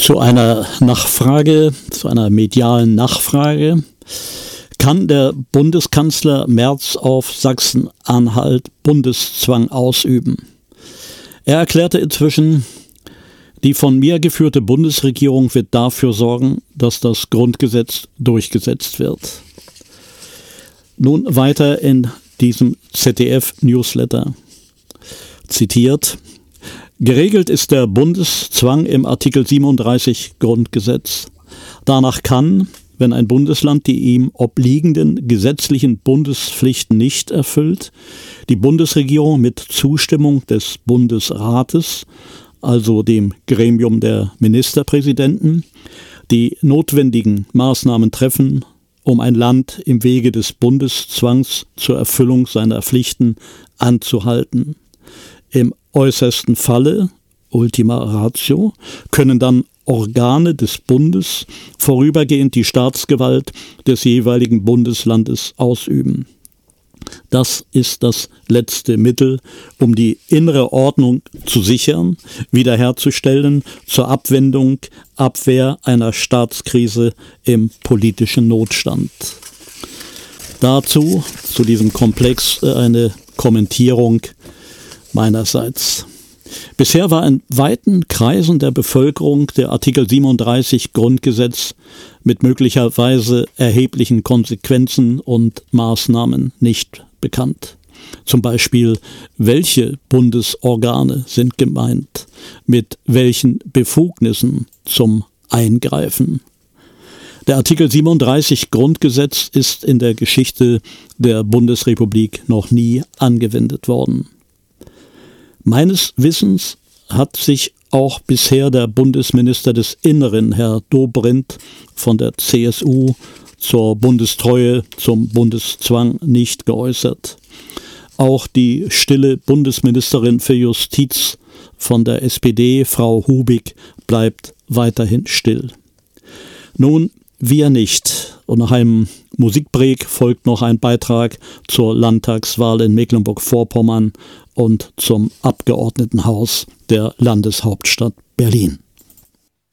Zu einer medialen Nachfrage. Kann der Bundeskanzler Merz auf Sachsen-Anhalt Bundeszwang ausüben? Er erklärte inzwischen, die von mir geführte Bundesregierung wird dafür sorgen, dass das Grundgesetz durchgesetzt wird. Nun weiter in diesem ZDF-Newsletter. Zitiert: Geregelt ist der Bundeszwang im Artikel 37 Grundgesetz. Danach kann, wenn ein Bundesland die ihm obliegenden gesetzlichen Bundespflichten nicht erfüllt, die Bundesregierung mit Zustimmung des Bundesrates, also dem Gremium der Ministerpräsidenten, die notwendigen Maßnahmen treffen, um ein Land im Wege des Bundeszwangs zur Erfüllung seiner Pflichten anzuhalten. Im äußersten Falle, Ultima Ratio, können dann Organe des Bundes vorübergehend die Staatsgewalt des jeweiligen Bundeslandes ausüben. Das ist das letzte Mittel, um die innere Ordnung zu sichern, wiederherzustellen, zur Abwehr einer Staatskrise im politischen Notstand. Dazu, zu diesem Komplex, eine Kommentierung meinerseits. Bisher war in weiten Kreisen der Bevölkerung der Artikel 37 Grundgesetz mit möglicherweise erheblichen Konsequenzen und Maßnahmen nicht bekannt. Zum Beispiel, welche Bundesorgane sind gemeint, mit welchen Befugnissen zum Eingreifen. Der Artikel 37 Grundgesetz ist in der Geschichte der Bundesrepublik noch nie angewendet worden. Meines Wissens hat sich auch bisher der Bundesminister des Inneren, Herr Dobrindt von der CSU, zur Bundestreue, zum Bundeszwang nicht geäußert. Auch die stille Bundesministerin für Justiz von der SPD, Frau Hubig, bleibt weiterhin still. Nun, wir nicht. Und nach einem Musikbreak folgt noch ein Beitrag zur Landtagswahl in Mecklenburg-Vorpommern und zum Abgeordnetenhaus der Landeshauptstadt Berlin.